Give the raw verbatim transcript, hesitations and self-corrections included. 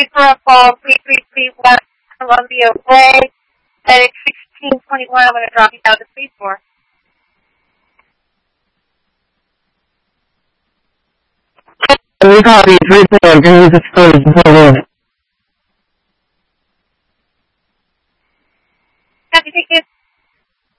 three four four three three three one Columbia Way. At sixteen twenty-one, I'm going to drop you down to three four. We copy three four. Can you just close the whole unit?